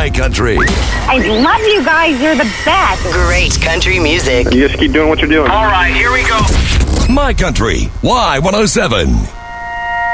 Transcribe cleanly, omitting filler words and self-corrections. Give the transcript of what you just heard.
My Country. I love you guys. You're the best. Great country music. You just keep doing what you're doing. All right, here we go. My Country Y107.